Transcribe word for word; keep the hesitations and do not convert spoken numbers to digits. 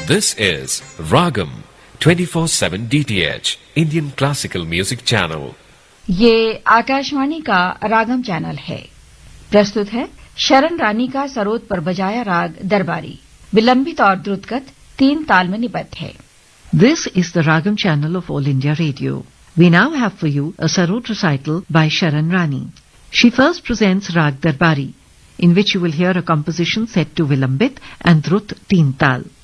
This is Ragam twenty-four seven D T H Indian Classical Music Channel. ये आकाशवाणी का रागम channel है। प्रस्तुत है शरण रानी का सरोद पर बजाया राग दरबारी, विलंबित और द्रुतगत तीन ताल में निबद्ध है। This is the Ragam channel of All India Radio. We now have for you a sarod recital by Sharan Rani. She first presents Rag Darbari, in which you will hear a composition set to Vilambit and Drut Teen Tal.